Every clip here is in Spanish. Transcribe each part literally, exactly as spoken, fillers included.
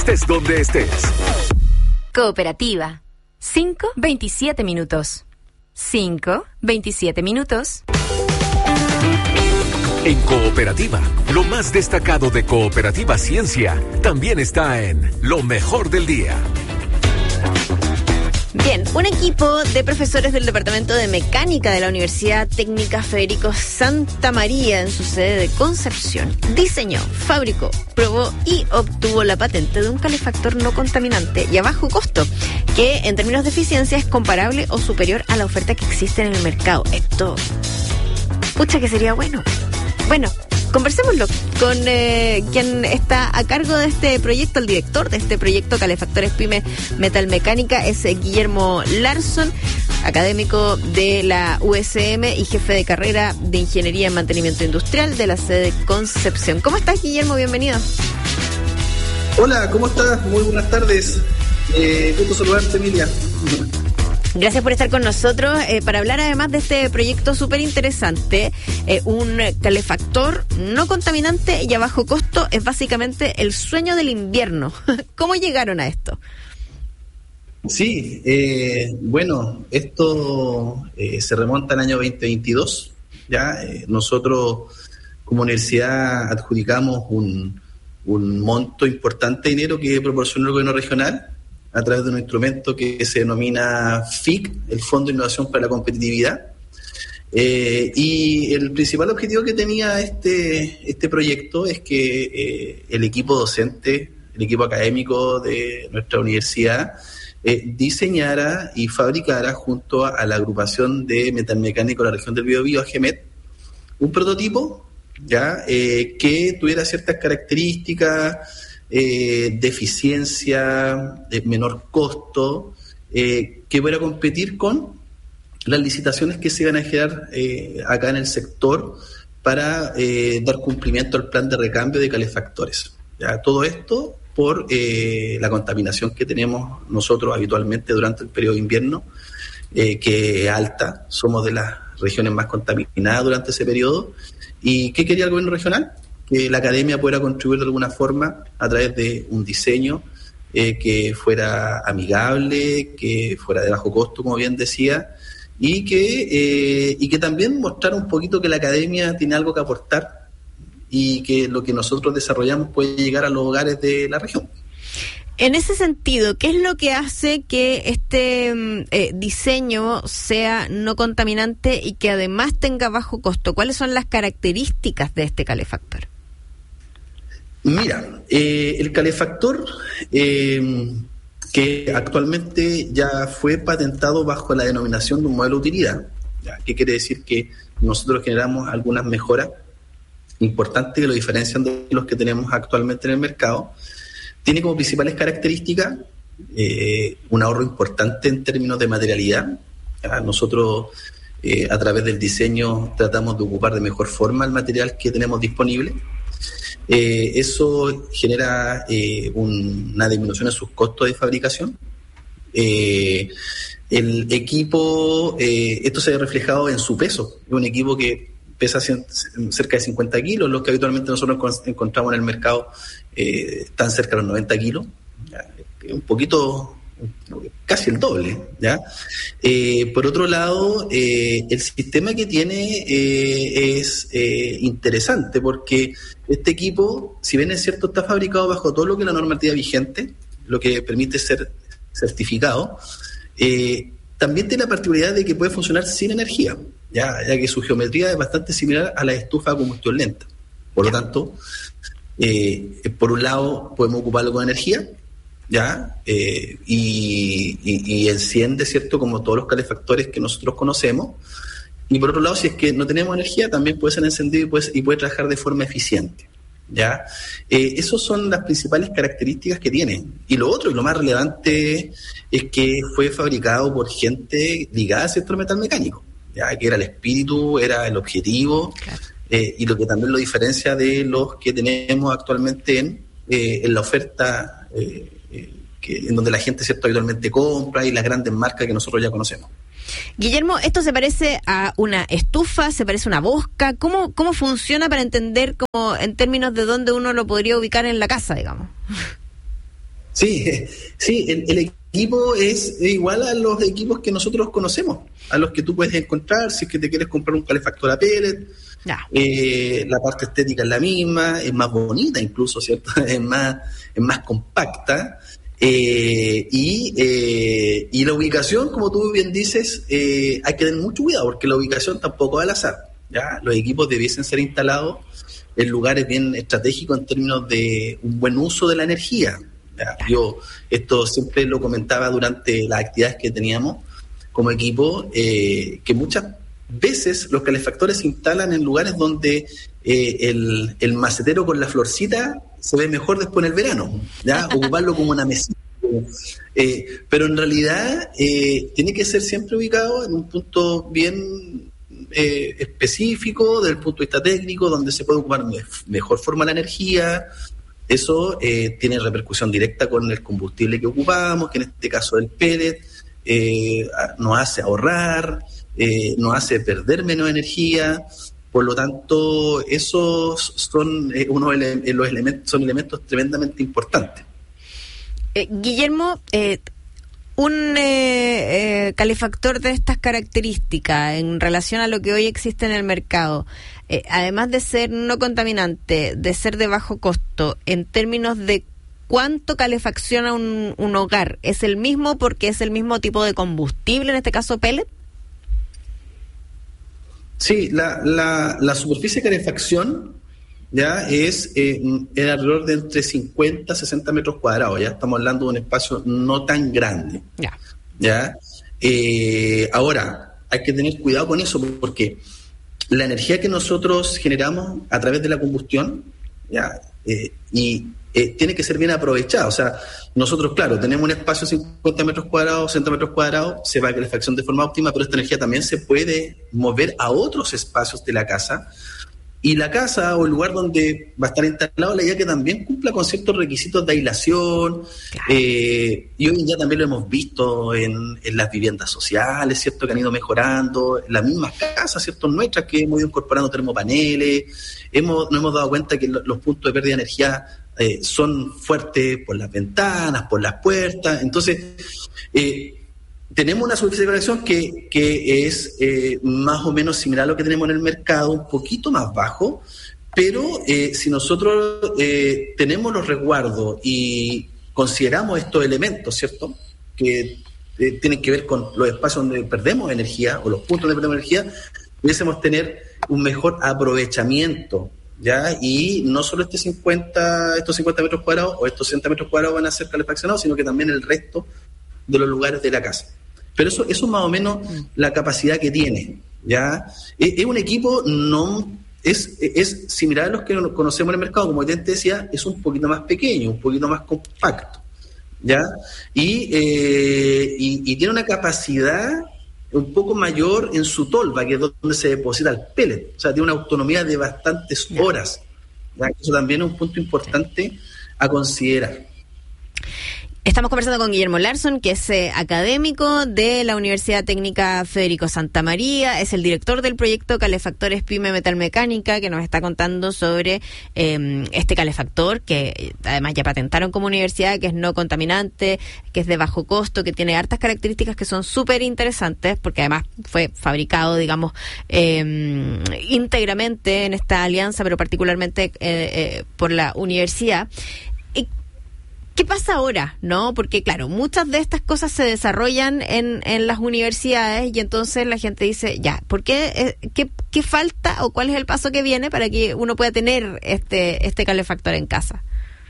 Estés donde estés. Cooperativa. cinco, veintisiete minutos. cinco, veintisiete minutos. En Cooperativa, lo más destacado de Cooperativa Ciencia también está en Lo Mejor del Día. Bien, un equipo de profesores del Departamento de Mecánica de la Universidad Técnica Federico Santa María, en su sede de Concepción, diseñó, fabricó, probó y obtuvo la patente de un calefactor no contaminante y a bajo costo, que en términos de eficiencia es comparable o superior a la oferta que existe en el mercado. Esto, pucha que sería bueno. Bueno, conversémoslo con eh, quien está a cargo de este proyecto, el director de este proyecto Calefactores Pyme Metalmecánica, es eh, Guillermo Larsson, académico de la U S M y jefe de carrera de Ingeniería en Mantenimiento Industrial de la sede de Concepción. ¿Cómo estás, Guillermo? Bienvenido. Hola, ¿cómo estás? Muy buenas tardes. Eh, gusto saludarte, Emilia. Gracias por estar con nosotros eh, para hablar además de este proyecto súper interesante. Eh, un calefactor no contaminante y a bajo costo es básicamente el sueño del invierno. ¿Cómo llegaron a esto? Sí, eh, bueno, esto eh, se remonta al año veinte veintidós. Ya eh, nosotros como universidad adjudicamos un, un monto importante de dinero que proporcionó el gobierno regional a través de un instrumento que se denomina F I C, el Fondo de Innovación para la Competitividad. Eh, y el principal objetivo que tenía este, este proyecto es que eh, el equipo docente, el equipo académico de nuestra universidad, eh, diseñara y fabricara junto a, a la agrupación de metalmecánicos de la región del Biobío, AGEMET, un prototipo ya eh, que tuviera ciertas características Eh, de eficiencia, de menor costo, eh, que pueda competir con las licitaciones que se van a generar eh, acá en el sector para eh, dar cumplimiento al plan de recambio de calefactores. ¿Ya? Todo esto por eh, la contaminación que tenemos nosotros habitualmente durante el periodo de invierno, eh, que es alta, somos de las regiones más contaminadas durante ese periodo. ¿Y qué quería el gobierno regional? Que la academia pudiera contribuir de alguna forma a través de un diseño eh, que fuera amigable, que fuera de bajo costo, como bien decía, y que, eh, y que también mostrara un poquito que la academia tiene algo que aportar y que lo que nosotros desarrollamos puede llegar a los hogares de la región. En ese sentido, ¿qué es lo que hace que este eh, diseño sea no contaminante y que además tenga bajo costo? ¿Cuáles son las características de este calefactor? Mira, eh, el calefactor eh, que actualmente ya fue patentado bajo la denominación de un modelo de utilidad, ¿ya? ¿Qué quiere decir? Que nosotros generamos algunas mejoras importantes que lo diferencian de los que tenemos actualmente en el mercado. Tiene como principales características eh, un ahorro importante en términos de materialidad. ¿Ya? Nosotros eh, a través del diseño tratamos de ocupar de mejor forma el material que tenemos disponible. Eh, eso genera eh, un, una disminución en sus costos de fabricación. Eh, el equipo, eh, esto se ve reflejado en su peso. Es un equipo que pesa cien, cerca de cincuenta kilos, los que habitualmente nosotros encontramos en el mercado eh, están cerca de los noventa kilos, ¿ya? Un poquito, casi el doble, ¿ya? Eh, por otro lado, eh, el sistema que tiene eh, es eh, interesante porque este equipo, si bien es cierto, está fabricado bajo todo lo que es la normativa vigente, lo que permite ser certificado, eh, también tiene la particularidad de que puede funcionar sin energía, ya, ya que su geometría es bastante similar a la estufa de combustión lenta. Por lo tanto, eh, por un lado podemos ocuparlo con energía, ya eh, y, y, y enciende, ¿cierto?, como todos los calefactores que nosotros conocemos. Y por otro lado, si es que no tenemos energía, también puede ser encendido y puede, y puede trabajar de forma eficiente, ¿ya? Eh, esas son las principales características que tiene. Y lo otro, y lo más relevante, es que fue fabricado por gente ligada al sector metalmecánico, ¿ya? Que era el espíritu, era el objetivo, claro. eh, y lo que también lo diferencia de los que tenemos actualmente en, eh, en la oferta eh, eh, que, en donde la gente, ¿cierto?, habitualmente compra, y las grandes marcas que nosotros ya conocemos. Guillermo, ¿esto se parece a una estufa? ¿Se parece a una bosca? ¿Cómo, cómo funciona para entender como en términos de dónde uno lo podría ubicar en la casa, digamos? Sí, sí, el, el equipo es igual a los equipos que nosotros conocemos, a los que tú puedes encontrar si es que te quieres comprar un calefactor a pellet. No. Eh, la parte estética es la misma, es más bonita incluso, ¿cierto? Es más, es más compacta. Eh, y, eh, y la ubicación, como tú bien dices, eh, hay que tener mucho cuidado porque la ubicación tampoco es al azar, ¿ya? Los equipos debiesen ser instalados en lugares bien estratégicos en términos de un buen uso de la energía. ¿Ya? Yo esto siempre lo comentaba durante las actividades que teníamos como equipo, eh, que muchas veces los calefactores se instalan en lugares donde eh, el, el macetero con la florcita se ve mejor después en el verano, ¿ya? Ocuparlo como una mesita. Eh, pero en realidad eh, tiene que ser siempre ubicado en un punto bien eh, específico desde el punto de vista técnico, donde se puede ocupar de mejor forma la energía. Eso eh, tiene repercusión directa con el combustible que ocupamos, que en este caso el pellet, eh, nos hace ahorrar, eh, nos hace perder menos energía. Por lo tanto, esos son eh, uno de los elementos, son elementos tremendamente importantes. Eh, Guillermo, eh, un eh, eh, calefactor de estas características en relación a lo que hoy existe en el mercado, eh, además de ser no contaminante, de ser de bajo costo, en términos de cuánto calefacciona un, un hogar, ¿es el mismo porque es el mismo tipo de combustible, en este caso pellet? Sí, la, la, la superficie de calefacción ya es eh, en alrededor de entre cincuenta a sesenta metros cuadrados. Ya estamos hablando de un espacio no tan grande. Ya. ¿Ya? Eh, ahora, hay que tener cuidado con eso porque la energía que nosotros generamos a través de la combustión ya eh, y eh, tiene que ser bien aprovechada. O sea, nosotros, claro, tenemos un espacio de cincuenta metros cuadrados, sesenta metros cuadrados, se va a calefacción de forma óptima, pero esta energía también se puede mover a otros espacios de la casa. Y la casa o el lugar donde va a estar instalado, la idea que también cumpla con ciertos requisitos de aislación. Claro. Eh, y hoy en día también lo hemos visto en, en las viviendas sociales, ¿cierto? Que han ido mejorando, en las mismas casas, ¿cierto? Nuestras, que hemos ido incorporando termopaneles. Hemos, nos hemos dado cuenta que lo, los puntos de pérdida de energía eh, son fuertes por las ventanas, por las puertas. Entonces, eh, tenemos una superficie de calefacción que, que es eh, más o menos similar a lo que tenemos en el mercado, un poquito más bajo, pero eh, si nosotros eh, tenemos los resguardos y consideramos estos elementos, ¿cierto?, que eh, tienen que ver con los espacios donde perdemos energía o los puntos donde perdemos energía, pudiésemos tener un mejor aprovechamiento, ¿ya? Y no solo este cincuenta, estos cincuenta metros cuadrados o estos sesenta metros cuadrados van a ser calefaccionados, sino que también el resto de los lugares de la casa. Pero eso, eso es más o menos la capacidad que tiene, ¿ya? Es, es un equipo, no es, es similar a los que conocemos en el mercado, como ya te decía, es un poquito más pequeño, un poquito más compacto, ¿ya? Y, eh, y, y tiene una capacidad un poco mayor en su tolva, que es donde se deposita el pellet, o sea, tiene una autonomía de bastantes horas, ¿ya? Eso también es un punto importante a considerar. Estamos conversando con Guillermo Larsson, que es eh, académico de la Universidad Técnica Federico Santa María, es el director del proyecto Calefactores Pyme Metalmecánica, que nos está contando sobre eh, este calefactor, que además ya patentaron como universidad, que es no contaminante, que es de bajo costo, que tiene hartas características que son súper interesantes, porque además fue fabricado, digamos, eh, íntegramente en esta alianza, pero particularmente eh, eh, por la universidad. ¿Qué pasa ahora? ¿No? Porque, claro, muchas de estas cosas se desarrollan en, en las universidades y entonces la gente dice, ya, ¿por qué, eh, qué, qué falta o cuál es el paso que viene para que uno pueda tener este, este calefactor en casa?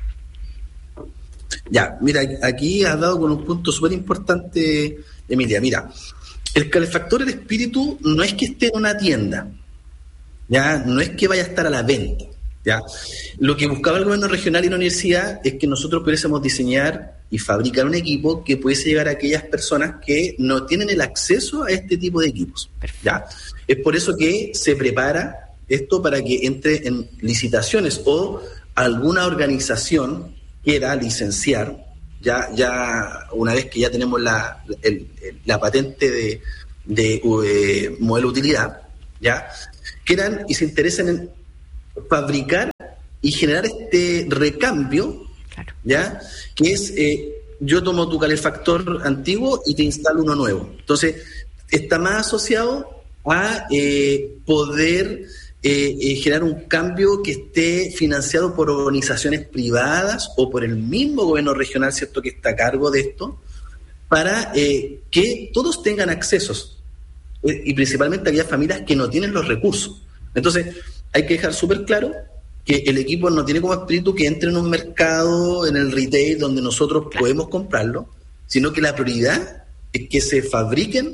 Ya, mira, aquí has dado con un punto súper importante, Emilia. Mira, el calefactor, el espíritu, no es que esté en una tienda, ya, no es que vaya a estar a la venta. ¿Ya? Lo que buscaba el gobierno regional y la universidad es que nosotros pudiésemos diseñar y fabricar un equipo que pudiese llegar a aquellas personas que no tienen el acceso a este tipo de equipos, ¿ya? Es por eso que se prepara esto para que entre en licitaciones o alguna organización quiera licenciar, ya, ya una vez que ya tenemos la, el, la patente de, de, de modelo de utilidad, ya, quieran y se interesen en fabricar y generar este recambio, claro, Claro. ¿Ya? Que es, eh, yo tomo tu calefactor antiguo y te instalo uno nuevo. Entonces, está más asociado a eh, poder eh, eh, generar un cambio que esté financiado por organizaciones privadas o por el mismo gobierno regional, ¿cierto?, que está a cargo de esto, para eh, que todos tengan accesos, eh, y principalmente aquellas familias que no tienen los recursos. Entonces, hay que dejar súper claro que el equipo no tiene como espíritu que entre en un mercado, en el retail, donde nosotros claro. podemos comprarlo, sino que la prioridad es que se fabriquen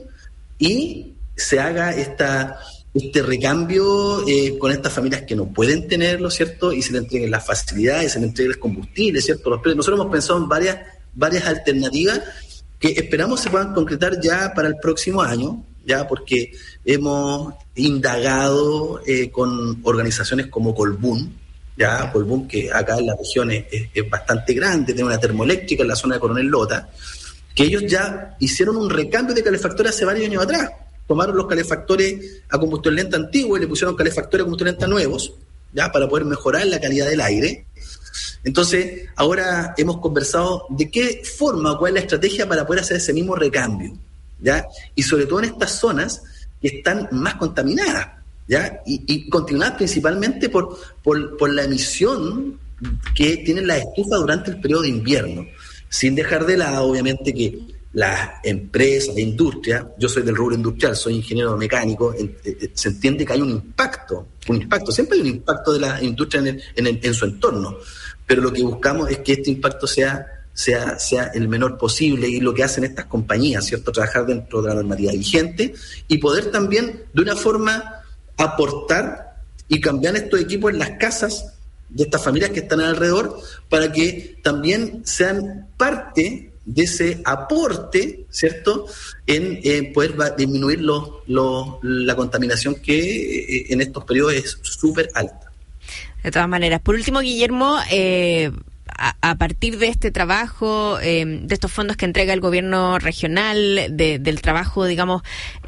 y se haga esta, este recambio eh, con estas familias que no pueden tenerlo, ¿cierto? Y se le entreguen las facilidades, se le entreguen el combustible, ¿cierto? Los precios. Nosotros hemos pensado en varias, varias alternativas que esperamos se puedan concretar ya para el próximo año, ya porque hemos indagado eh, con organizaciones como Colbún, ya Colbún, que acá en la región es, es, es bastante grande, tiene una termoeléctrica en la zona de Coronel Lota, que ellos ya hicieron un recambio de calefactores hace varios años atrás. Tomaron los calefactores a combustión lenta antiguos y le pusieron calefactores a combustión lenta nuevos, ya para poder mejorar la calidad del aire. Entonces, ahora hemos conversado de qué forma, cuál es la estrategia para poder hacer ese mismo recambio, ¿ya? Y sobre todo en estas zonas que están más contaminadas, ¿ya? Y, y contaminadas principalmente por, por, por la emisión que tienen las estufas durante el periodo de invierno, sin dejar de lado, obviamente, que las empresas, la industria, yo soy del rubro industrial, soy ingeniero mecánico, en, en, se entiende que hay un impacto, un impacto, siempre hay un impacto de la industria en, el, en, el, en su entorno, pero lo que buscamos es que este impacto sea, sea, sea el menor posible, y lo que hacen estas compañías, ¿cierto?, trabajar dentro de la normativa vigente y poder también, de una forma, aportar y cambiar estos equipos en las casas de estas familias que están alrededor, para que también sean parte de ese aporte, ¿cierto?, en eh, poder va, disminuir lo, lo, la contaminación que eh, en estos periodos es súper alta. De todas maneras, por último, Guillermo, eh, a, a partir de este trabajo, eh, de estos fondos que entrega el gobierno regional, de, del trabajo, digamos,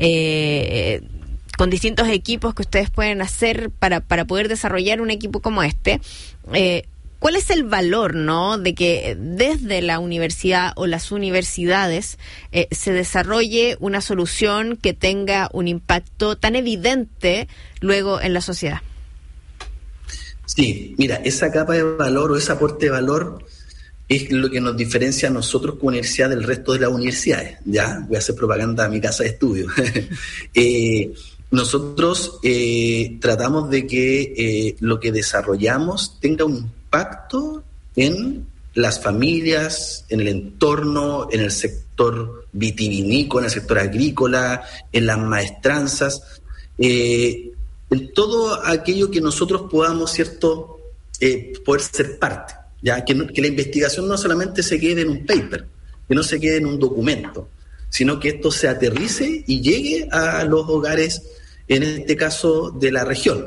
eh, con distintos equipos que ustedes pueden hacer para, para poder desarrollar un equipo como este, eh, ¿cuál es el valor, no, de que desde la universidad o las universidades eh, se desarrolle una solución que tenga un impacto tan evidente luego en la sociedad? Sí, mira, esa capa de valor o ese aporte de valor es lo que nos diferencia a nosotros como universidad del resto de las universidades. Ya, voy a hacer propaganda a mi casa de estudio. eh, nosotros eh, tratamos de que eh, lo que desarrollamos tenga un impacto en las familias, en el entorno, en el sector vitivinícola, en el sector agrícola, en las maestranzas, eh, en todo aquello que nosotros podamos, ¿cierto?, eh, poder ser parte, ya que, no, que la investigación no solamente se quede en un paper, que no se quede en un documento, sino que esto se aterrice y llegue a los hogares, en este caso de la región.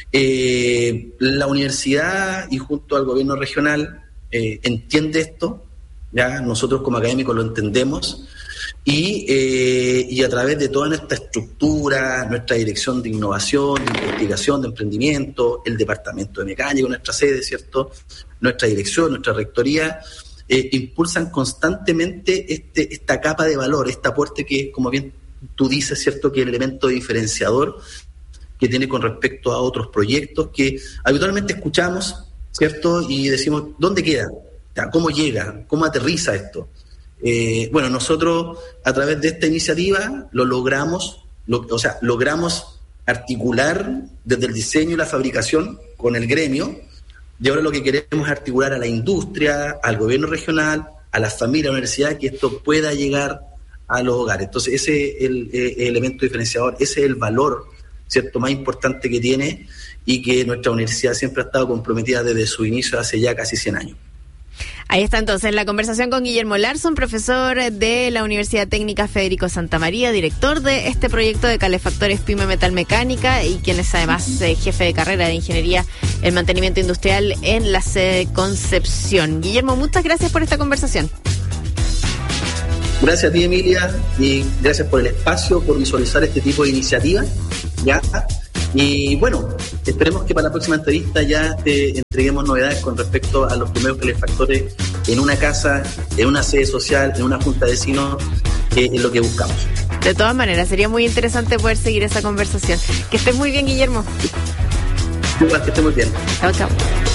Eh, la universidad y junto al gobierno regional eh, entiende esto, ya nosotros como académicos lo entendemos, y, eh, y a través de toda nuestra estructura, nuestra dirección de innovación, de investigación, de emprendimiento, el departamento de mecánica, nuestra sede, ¿cierto?, nuestra dirección, nuestra rectoría, eh, impulsan constantemente este, esta capa de valor, este aporte que, como bien tú dices, ¿cierto?, que es el elemento diferenciador que tiene con respecto a otros proyectos que habitualmente escuchamos, ¿cierto?, y decimos, ¿dónde queda? ¿Cómo llega? ¿Cómo aterriza esto? Eh, bueno, nosotros a través de esta iniciativa lo logramos, lo, o sea, logramos articular desde el diseño y la fabricación con el gremio, y ahora lo que queremos es articular a la industria, al gobierno regional, a las familias, a la universidad, que esto pueda llegar a los hogares. Entonces ese es el, el, el elemento diferenciador, ese es el valor, ¿cierto?, más importante que tiene, y que nuestra universidad siempre ha estado comprometida desde su inicio hace ya casi cien años. Ahí está entonces la conversación con Guillermo Larsson, profesor de la Universidad Técnica Federico Santa María, director de este proyecto de calefactores Pyme Metal Mecánica, y quien es además eh, jefe de carrera de Ingeniería en Mantenimiento Industrial en la sede Concepción. Guillermo, muchas gracias por esta conversación. Gracias a ti, Emilia, y gracias por el espacio, por visualizar este tipo de iniciativas, ¿ya? Y bueno, esperemos que para la próxima entrevista ya te entreguemos novedades con respecto a los primeros calefactores en una casa, en una sede social, en una junta de vecinos, que es lo que buscamos. De todas maneras, sería muy interesante poder seguir esa conversación. Que estés muy bien, Guillermo. Igual, que estés muy bien. Chao, chao.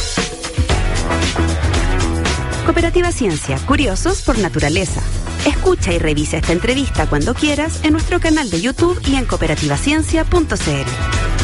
Cooperativa Ciencia, curiosos por naturaleza. Escucha y revisa esta entrevista cuando quieras en nuestro canal de YouTube y en cooperativaciencia punto c l.